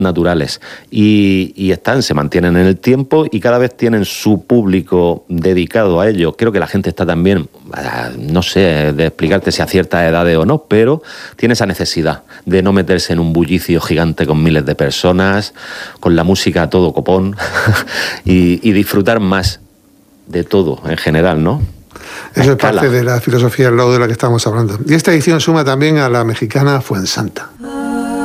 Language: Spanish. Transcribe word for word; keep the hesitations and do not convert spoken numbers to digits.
naturales y, y están, se mantienen en el tiempo y cada vez tienen su público dedicado a ello. Creo que la gente está también, no sé de explicarte si a ciertas edades o no, pero tiene esa necesidad de no meterse en un bullicio gigante con miles de personas, con la música a todo copón y, y disfrutar más de todo en general, ¿no? Eso es parte de la filosofía del laúd de la que estamos hablando. Y esta edición suma también a la mexicana Fuensanta.